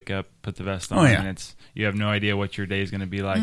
makeup, put the vest on, and you have no idea what your day is going to be like.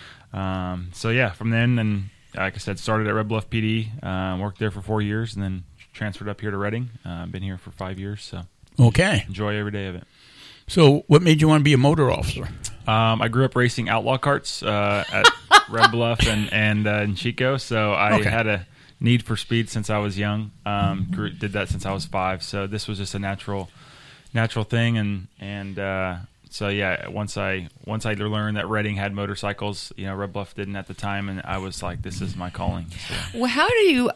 So yeah, from then, and like I said, started at Red Bluff PD, worked there for 4 years, and then transferred up here to Redding. Been here for 5 years, so enjoy every day of it. So what made you want to be a motor officer? I grew up racing outlaw carts at Red Bluff and in Chico, so I had a need for speed since I was young. Did that since I was 5, so this was just a natural thing, and so yeah, once I learned that Redding had motorcycles, Red Bluff didn't at the time, and I was like, this is my calling. So. Well, how do you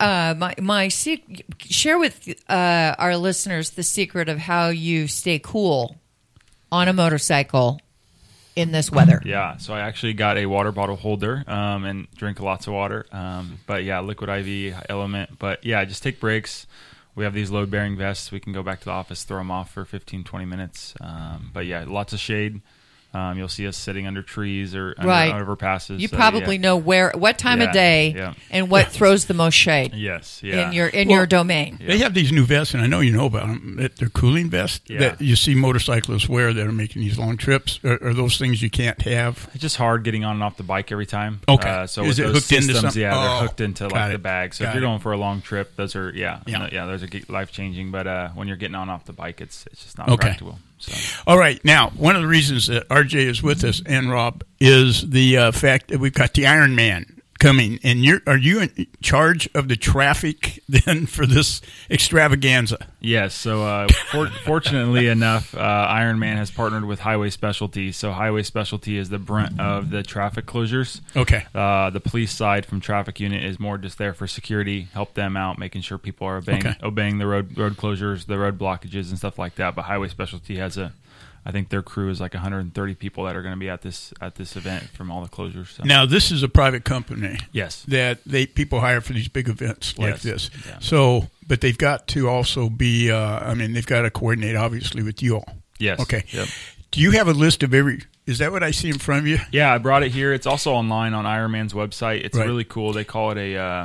share with our listeners the secret of how you stay cool on a motorcycle in this weather? Yeah, so I actually got a water bottle holder and drink lots of water. But yeah, Liquid IV, Element. But yeah, just take breaks. We have these load-bearing vests. We can go back to the office, throw them off for 15, 20 minutes. But yeah, lots of shade. You'll see us sitting under trees or under overpasses. You probably know what time of day and what throws the most shade. Yes, yeah. In your domain. They have these new vests, and I know you know about them. They're cooling vests that you see motorcyclists wear that are making these long trips. Are those things you can't have? It's just hard getting on and off the bike every time. Okay. So is with it those hooked into something? Yeah, they're hooked into the bag. So if you're it. going for a long trip, those are those are life changing. But when you're getting on and off the bike, it's just not practical. So. All right. Now, one of the reasons that RJ is with us and Rob is the fact that we've got the Iron Man coming, and are you in charge of the traffic then for this extravaganza? Yes. So fortunately enough, Iron Man has partnered with Highway Specialty. So Highway Specialty is the brunt of the traffic closures. Okay. The police side from traffic unit is more just there for security, help them out, making sure people are obeying the road closures, the road blockages, and stuff like that. But Highway Specialty has I think their crew is like 130 people that are going to be at this event from all the closures. So. Now, this is a private company. Yes. That people hire for these big events like this. Yeah. So, but they've got to also be, they've got to coordinate, obviously, with you all. Yes. Okay. Yep. Do you have a list of is that what I see in front of you? Yeah, I brought it here. It's also online on Ironman's website. It's really cool. They call it a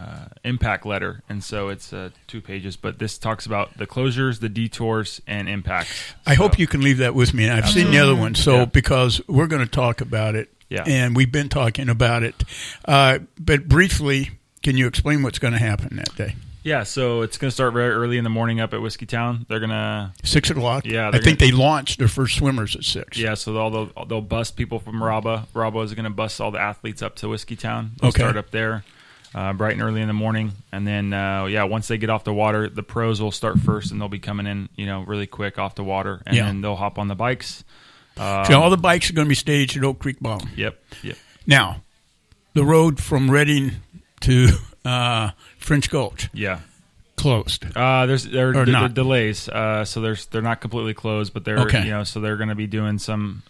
impact letter, and so it's 2 pages. But this talks about the closures, the detours, and impacts. I hope you can leave that with me. And I've seen the other one, because we're going to talk about it, and we've been talking about it. But briefly, can you explain what's going to happen that day? Yeah, so it's going to start very early in the morning up at Whiskey Town. They're going to 6 o'clock. Yeah, I think they launched their first swimmers at 6. Yeah, so they'll bus people from Raba. Raba is going to bus all the athletes up to Whiskey Town. They'll start up there bright and early in the morning, and then once they get off the water, the pros will start first, and they'll be coming in, really quick off the water, and then they'll hop on the bikes. So all the bikes are going to be staged at Oak Creek Bottom. Yep. Now, the road from Redding to French Gulch. Yeah. Closed. There are delays. So they're not completely closed, but they're so they're going to be doing some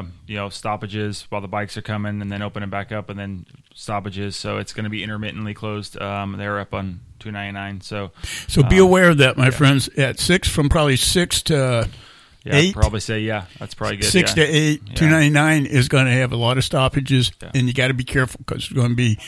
stoppages while the bikes are coming, and then opening back up, and then stoppages. So it's going to be intermittently closed. They're up on 299. So be aware of that, my friends. At 6, from probably 6 to 8. I'd probably say that's probably good. 6 to 8, 299 is going to have a lot of stoppages, and you got to be careful because it's going to be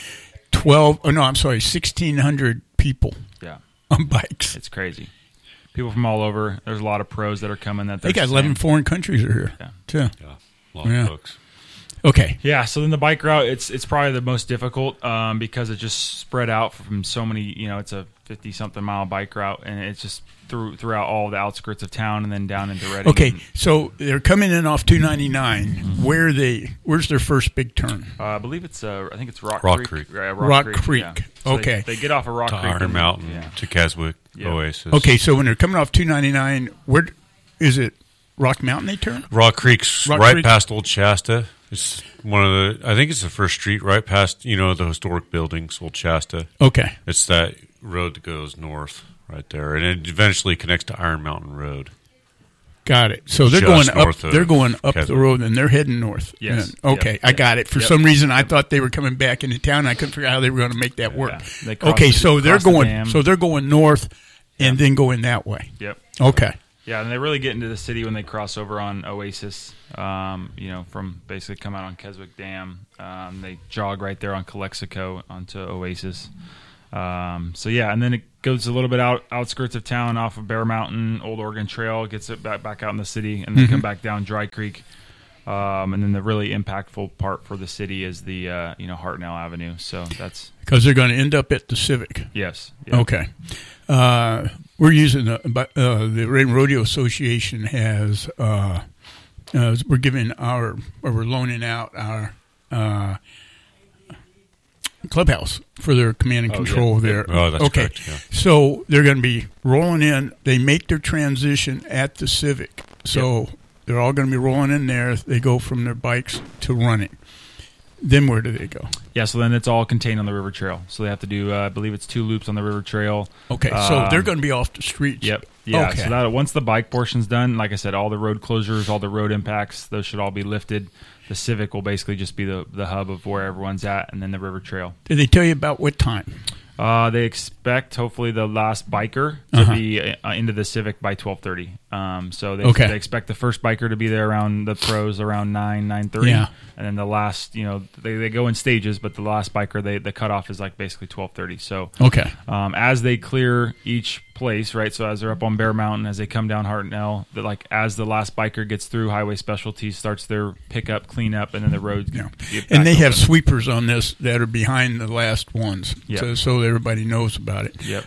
1,600 people. Yeah. On bikes. It's crazy. People from all over. There's a lot of pros that are coming. They got 11 foreign countries are here, too. Yeah, a lot of folks. Okay. Yeah, so then the bike route, it's probably the most difficult because it just spread out from so many, it's a 50-something mile bike route, and it's just throughout all the outskirts of town and then down into Redding. Okay, so they're coming in off 299. Mm-hmm. Where's their first big turn? I believe it's Rock Creek. Rock Creek. Yeah. So okay. They get off of Rock Creek. Iron Mountain to Keswick Oasis. Okay, so when they're coming off 299, where is it? Rock Mountain they turn? Rock Creek's past Old Shasta. It's I think it's the first street right past, the historic buildings, Old Shasta. Okay. It's that road that goes north right there, and it eventually connects to Iron Mountain Road. Got it. So they're going up. They're going up the road, and they're heading north. Yes. Okay, I got it. For some reason, I thought they were coming back into town. I couldn't figure out how they were going to make that work. Okay, so they're going. So they're going north, and then going that way. Yep. Okay. Yeah, and they really get into the city when they cross over on Oasis, from basically come out on Keswick Dam. They jog right there on Calexico onto Oasis. So yeah, and then it goes a little bit outskirts of town off of Bear Mountain, Old Oregon Trail, gets it back out in the city, and then come back down Dry Creek. And then the really impactful part for the city is the Hartnell Avenue. So that's because they're going to end up at the Civic. Yes. Yeah. Okay. We're using the Redding Rodeo Association has we're loaning out our clubhouse for their command and control there. Oh, that's okay. Correct, yeah. So they're going to be rolling in. They make their transition at the Civic. So they're all going to be rolling in there. They go from their bikes to running. Then where do they go? Yeah, so then it's all contained on the river trail. So they have to do, I believe it's 2 loops on the river trail. Okay, so they're going to be off the streets. Yep. Yeah, okay. So that once the bike portion's done, like I said, all the road closures, all the road impacts, those should all be lifted. The Civic will basically just be the hub of where everyone's at, and then the river trail. Did they tell you about what time? They expect hopefully the last biker to be into the Civic by 12:30. So they expect the first biker to be there around the pros around 9:30. Yeah. And then the last, they go in stages, but the last biker, the cutoff is like basically 12:30. So as they clear each place, right? So as they're up on Bear Mountain, as they come down Hartnell, as the last biker gets through, Highway Specialties starts their pickup, cleanup, and then the roads. And they have sweepers on this that are behind the last ones, so everybody knows about it. Yep.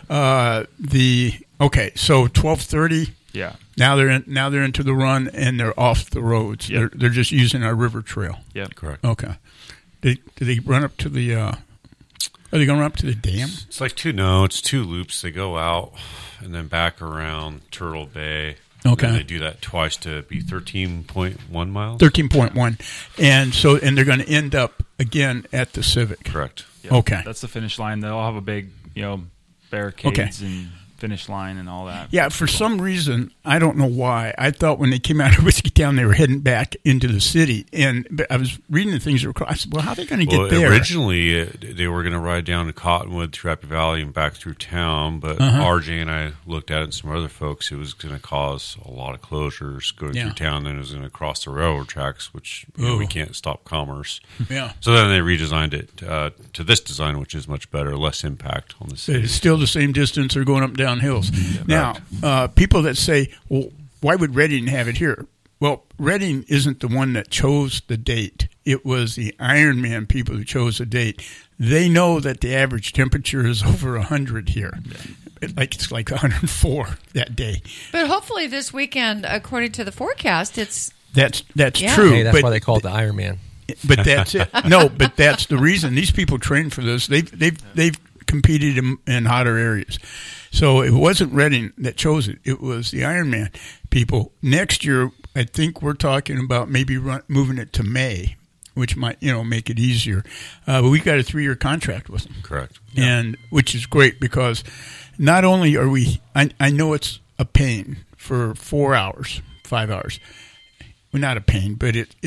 So 12:30. Yeah. Now they're into the run and they're off the roads. Yep. They're just using our river trail. Yep. Correct. Okay. Do they run up to the? Are they going to run up to the dam? It's like it's 2 loops. They go out and then back around Turtle Bay. Okay. And they do that twice to be 13.1 miles. 13.1, and they're going to end up again at the Civic. Correct. Yep. Okay. That's the finish line. They'll have a big, barricades and finish line and all that. Yeah, for some reason, I don't know why. I thought when they came out of Whiskeytown, they were heading back into the city. But I was reading the things that were. I said, well, how are they going to get there? Originally, they were going to ride down to Cottonwood through Happy Valley and back through town. But RJ and I looked at it and some other folks, it was going to cause a lot of closures going through town. Then it was going to cross the railroad tracks, which we can't stop commerce. Yeah. So then they redesigned it to this design, which is much better, less impact on the city. It's still the same distance. They're going up and down hills. Now, people that say, well, why would Redding have it here? Well, Redding isn't the one that chose the date. It was the Ironman people who chose the date. They know that the average temperature is over 100 here. It's like 104 that day. But hopefully this weekend, according to the forecast, it's... That's true. Hey, that's why they call it the Ironman. But that's it. No, but that's the reason. These people train for this. They've competed in hotter areas. So it wasn't Redding that chose it. It was the Ironman people. Next year, I think we're talking about maybe moving it to May, which might make it easier. But we got a 3-year contract with them. Correct. And which is great because not only are we, I know it's a pain for 4 hours, 5 hours. Well, not a pain, but it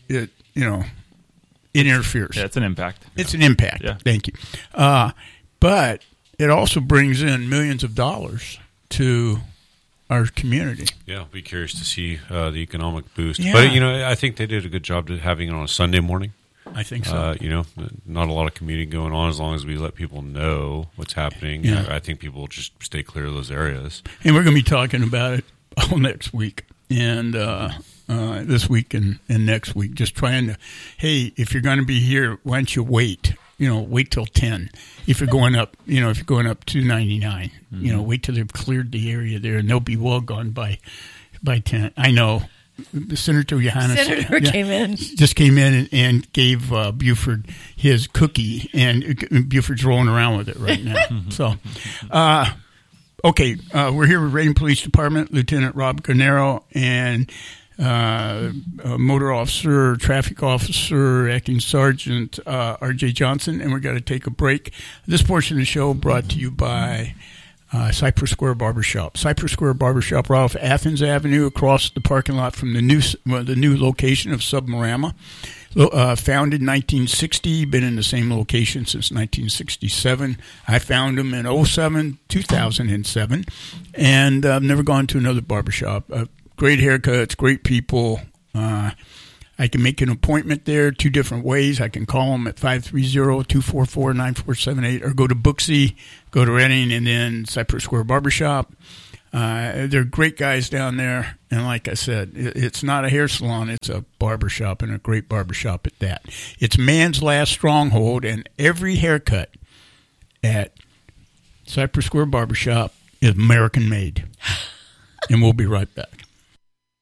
interferes. Yeah, it's an impact. It's an impact. Yeah. Thank you. But it also brings in millions of dollars to our community. Yeah, I'll be curious to see the economic boost. Yeah. But, I think they did a good job of having it on a Sunday morning. I think so. Not a lot of commuting going on as long as we let people know what's happening. Yeah. I think people will just stay clear of those areas. And we're going to be talking about it all next week and this week and next week. Just trying to, hey, if you're going to be here, why don't you wait? Wait till 10. If you're going up, if you're going up 299, wait till they've cleared the area there, and they'll be well gone by 10. I know. Senator Johannes just came in and gave Buford his cookie, and Buford's rolling around with it right now. So, okay, we're here with Redding Police Department, Lieutenant Rob Carnero, and motor officer, traffic officer, acting sergeant R.J. Johnson, and we're going to take a break. This portion of the show brought to you by Cypress Square Barbershop. Cypress Square Barbershop, right off Athens Avenue, across the parking lot from the new location of Submarama. Founded in 1960, been in the same location since 1967. I found them in 2007, and I've never gone to another barbershop. Great haircuts, great people. I can make an appointment there 2 different ways. I can call them at 530-244-9478 or go to Booksy, go to Redding, and then Cypress Square Barbershop. They're great guys down there. And like I said, it's not a hair salon. It's a barbershop, and a great barbershop at that. It's man's last stronghold, and every haircut at Cypress Square Barbershop is American made. And we'll be right back.